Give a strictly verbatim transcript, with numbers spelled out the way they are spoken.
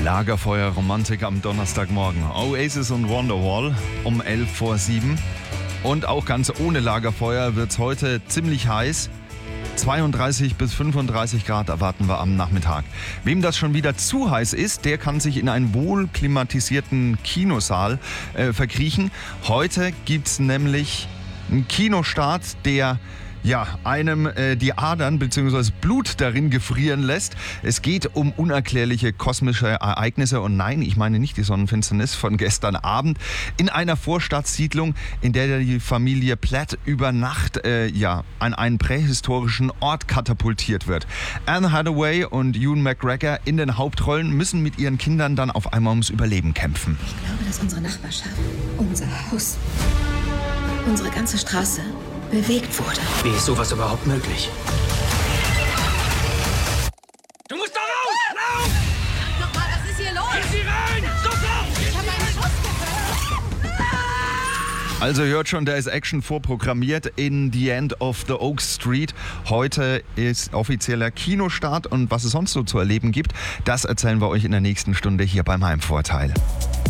Lagerfeuerromantik am Donnerstagmorgen. Oasis und Wonderwall um elf vor sieben. Und auch ganz ohne Lagerfeuer wird es heute ziemlich heiß. zweiunddreißig bis fünfunddreißig Grad erwarten wir am Nachmittag. Wem das schon wieder zu heiß ist, der kann sich in einen wohl klimatisierten Kinosaal äh, verkriechen. Heute gibt es nämlich einen Kinostart, der ja, einem äh, die Adern bzw. Blut darin gefrieren lässt. Es geht um unerklärliche kosmische Ereignisse und nein, ich meine nicht die Sonnenfinsternis von gestern Abend. In einer Vorstadtsiedlung, in der die Familie Platt über Nacht äh, ja, an einen prähistorischen Ort katapultiert wird. Anne Hathaway und Ewan McGregor in den Hauptrollen müssen mit ihren Kindern dann auf einmal ums Überleben kämpfen. Ich glaube, dass unsere Nachbarschaft, unser Haus, unsere ganze Straße bewegt wurde. Wie ist sowas überhaupt möglich? Du musst da raus! Lauf! Sag doch mal, was ist hier los? Geh sie rein! Sofort! Ich habe einen Schuss gehört. Also hört schon, da ist Action vorprogrammiert in The End of the Oak Street. Heute ist offizieller Kinostart und was es sonst so zu erleben gibt, das erzählen wir euch in der nächsten Stunde hier beim Heimvorteil.